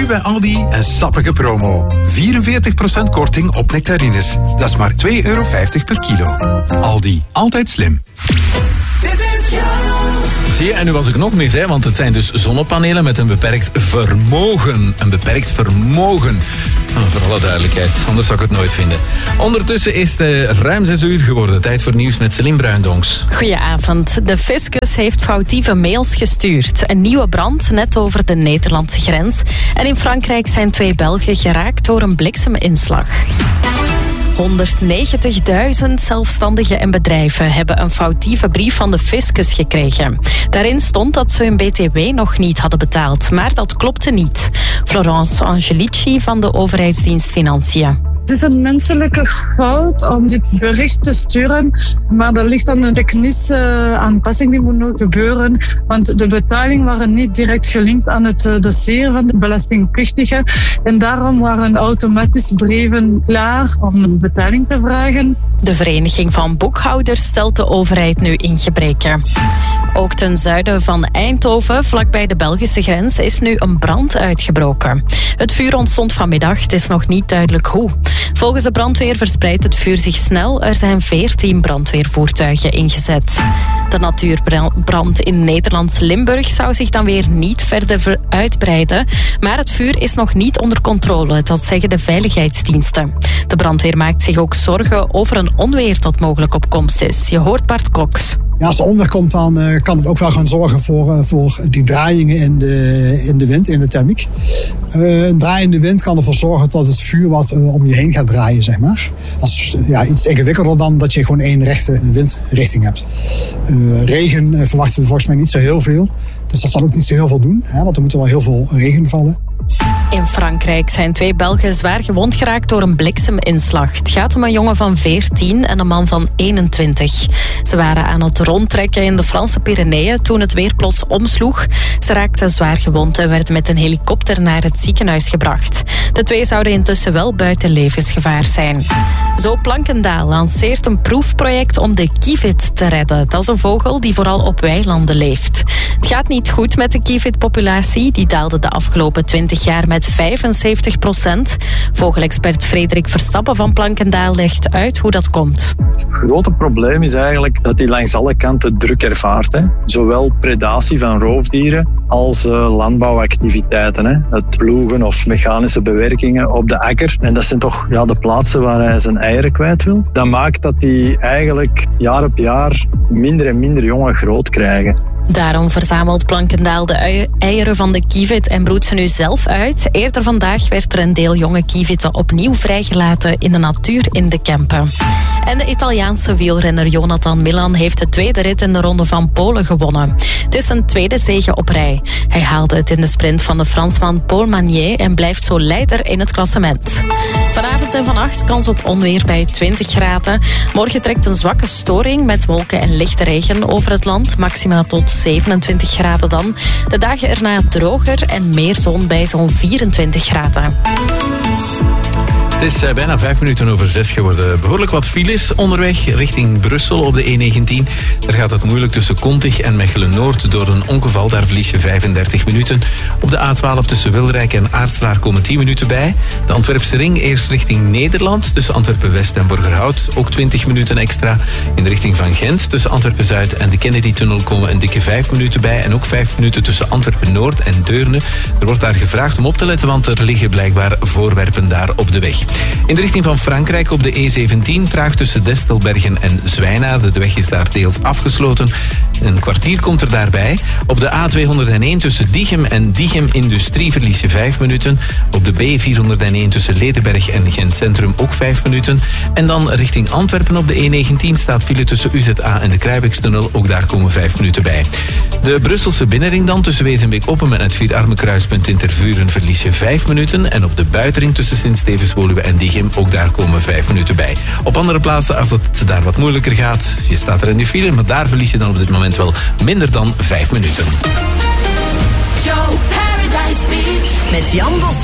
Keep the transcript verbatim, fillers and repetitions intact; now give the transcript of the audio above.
bij Aldi een sappige promo. vierenveertig procent korting op nectarines. Dat is maar twee euro vijftig per kilo. Aldi, altijd slim. Dit is jou. Zie je, en nu was ik nog mis, hè, want het zijn dus zonnepanelen met een beperkt vermogen. Een beperkt vermogen. Nou, voor alle duidelijkheid, anders zou ik het nooit vinden. Ondertussen is het ruim zes uur geworden. Tijd voor nieuws met Celine Bruindonks. Goedenavond. De fiscus heeft foutieve mails gestuurd. Een nieuwe brand net over de Nederlandse grens. En in Frankrijk zijn twee Belgen geraakt door een blikseminslag. honderdnegentigduizend zelfstandigen en bedrijven hebben een foutieve brief van de fiscus gekregen. Daarin stond dat ze hun B T W nog niet hadden betaald, maar dat klopte niet. Florence Angelici van de overheidsdienst Financiën. Het is een menselijke fout om dit bericht te sturen, maar er ligt dan een technische aanpassing die moet nog gebeuren, want de betalingen waren niet direct gelinkt aan het dossier van de belastingplichtige en daarom waren automatisch brieven klaar om een betaling te vragen. De Vereniging van Boekhouders stelt de overheid nu in gebreke. Ook ten zuiden van Eindhoven, vlakbij de Belgische grens, is nu een brand uitgebroken. Het vuur ontstond vanmiddag, het is nog niet duidelijk hoe. Volgens de brandweer verspreidt het vuur zich snel. Er zijn veertien brandweervoertuigen ingezet. De natuurbrand in Nederlands Limburg zou zich dan weer niet verder uitbreiden. Maar het vuur is nog niet onder controle, dat zeggen de veiligheidsdiensten. De brandweer maakt zich ook zorgen over een onweer dat mogelijk op komst is. Je hoort Bart Cox. Ja, als er onweer komt, dan uh, kan het ook wel gaan zorgen voor, uh, voor die draaiingen in de, in de wind, in de thermiek. Uh, een draaiende wind kan ervoor zorgen dat het vuur wat uh, om je heen gaat draaien, zeg maar. Dat is ja, iets ingewikkelder dan dat je gewoon één rechte windrichting hebt. Uh, regen uh, verwachten we volgens mij niet zo heel veel. Dus dat zal ook niet zo heel veel doen, hè, want er moet er wel heel veel regen vallen. In Frankrijk zijn twee Belgen zwaar gewond geraakt door een blikseminslag. Het gaat om een jongen van veertien en een man van eenentwintig. Ze waren aan het rondtrekken in de Franse Pyreneeën toen het weer plots omsloeg. Ze raakten zwaar gewond en werden met een helikopter naar het ziekenhuis gebracht. De twee zouden intussen wel buiten levensgevaar zijn. Zo Plankendaal lanceert een proefproject om de kievit te redden. Dat is een vogel die vooral op weilanden leeft. Het gaat niet goed met de kievitpopulatie. Die daalde de afgelopen twintig jaar met vijfenzeventig procent. Vogelexpert Frederik Verstappen van Plankendaal legt uit hoe dat komt. Het grote probleem is eigenlijk dat hij langs alle kanten druk ervaart. Hè. Zowel predatie van roofdieren als uh, landbouwactiviteiten. Hè. Het ploegen of mechanische bewerkingen op de akker. En dat zijn toch ja, de plaatsen waar hij zijn eieren kwijt wil. Dat maakt dat hij eigenlijk jaar op jaar minder en minder jongen groot krijgen. Daarom verzamelt Plankendaal de eieren van de kievit en broedt ze nu zelf uit. Eerder vandaag werd er een deel jonge kievitten opnieuw vrijgelaten in de natuur in de Kempen. En de Italiaanse wielrenner Jonathan Milan heeft de tweede rit in de Ronde van Polen gewonnen. Het is een tweede zege op rij. Hij haalde het in de sprint van de Fransman Paul Magnier en blijft zo leider in het klassement. Vanavond en vannacht kans op onweer bij twintig graden. Morgen trekt een zwakke storing met wolken en lichte regen over het land. Maxima tot zevenentwintig graden dan. De dagen erna droger en meer zon bij zo'n vierentwintig graden. Het is bijna vijf minuten over zes geworden. Behoorlijk wat files onderweg richting Brussel op de E negentien. Daar gaat het moeilijk tussen Kontig en Mechelen-Noord door een ongeval. Daar verlies je vijfendertig minuten. Op de A twaalf tussen Wilrijk en Aartslaar komen tien minuten bij. De Antwerpse ring eerst richting Nederland tussen Antwerpen-West en Borgerhout. Ook twintig minuten extra. In de richting van Gent tussen Antwerpen-Zuid en de Kennedy-tunnel komen een dikke vijf minuten bij. En ook vijf minuten tussen Antwerpen-Noord en Deurne. Er wordt daar gevraagd om op te letten, want er liggen blijkbaar voorwerpen daar op de weg. In de richting van Frankrijk op de E zeventien, traag tussen Destelbergen en Zwijnaarden. De weg is daar deels afgesloten. Een kwartier komt er daarbij. Op de A tweehonderdéén tussen Diegem en Diegem Industrie verlies je vijf minuten. Op de B vierhonderdéén tussen Ledenberg en Gent Centrum ook vijf minuten. En dan richting Antwerpen op de E negentien staat file tussen U Z A en de Kruibekstunnel. Ook daar komen vijf minuten bij. De Brusselse binnenring dan tussen Wezenbeek-Oppen en het Vierarme kruispunt in Tervuren verlies je vijf minuten. En op de buitenring tussen Sint-Stevens-Woluwe en Diegem, ook daar komen vijf minuten bij. Op andere plaatsen, als het daar wat moeilijker gaat, je staat er in de file, maar daar verlies je dan op dit moment wel minder dan vijf minuten. Joe Paradise Beach met Jan Bos.